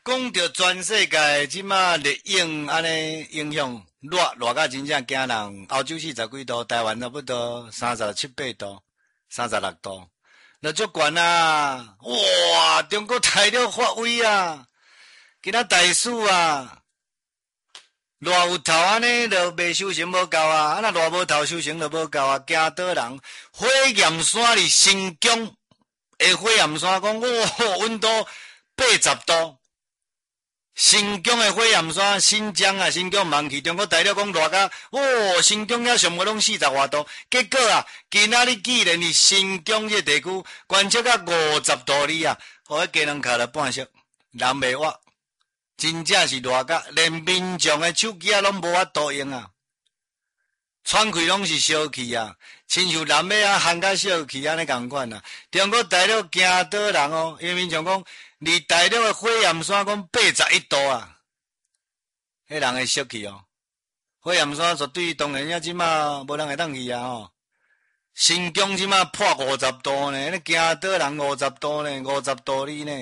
讲到全世界即马热影安尼影响热甲真正惊人。欧洲40几度，台湾差不多37、8度、36度，那足悬啊！哇，中国大陆发威啊！今仔大事啊！热有头安尼，就未修成无够啊！啊，那热无头修成就无够啊！惊倒人，火焰山哩新疆的火焰山讲，哇，温度80度。新疆的火焰山，新疆啊，新疆忙去中国大陆讲热甲，哦，新疆遐上无拢40外度，结果啊，今仔日既然是新疆这地区观测到50度里啊，互迄鸡卵卡了半熟，人袂活。真正是热甲，连民众的手机啊拢无法度用啊，喘气拢是烧气啊，亲像南美啊喊甲烧气安尼共款啊。中国大陆惊倒人哦，因为民众讲，离大陆的火焰山讲81度啊，迄人会烧气哦。火焰山绝对当然呀，即马无人会当去啊吼。新疆即马破50度呢，你惊倒人50度呢，50度里呢。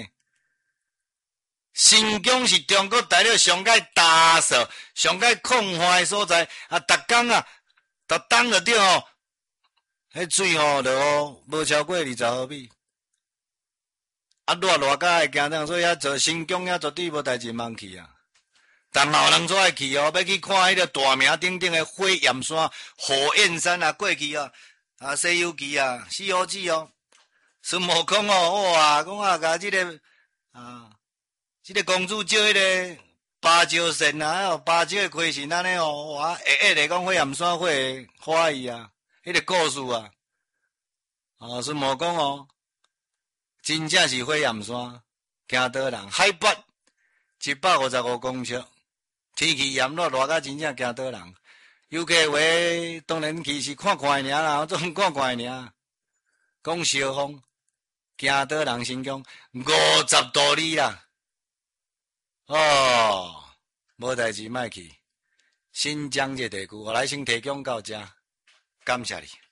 新疆是中国大陆上界大热、上界空旷的所在啊！逐工啊，逐冬就对吼，迄水吼就无超过20毫米。啊，热甲会惊人，所以遐做新疆遐绝对无代志通去啊。但嘛有人做爱去哦，要去看迄个大名鼎鼎的火焰山、火焰山啊，过去啊，啊《西游记》啊，《西游记》哦，孙悟空哦，哇，讲啊，甲即个啊。这个公主借迄个芭蕉扇啊，芭蕉的花扇安尼哦，哇，会来讲火焰山火花意啊，迄个故事啊，哦，孙悟空哦，真正是火焰山，惊倒人，海拔155公尺，天气炎热，热甲真正惊倒人。游客话当然去是看看尔啦，我总看看尔，讲烧风，惊倒人心讲50度里啦。哦，无代志，莫去新疆这地区，我来先提供到这，感谢你。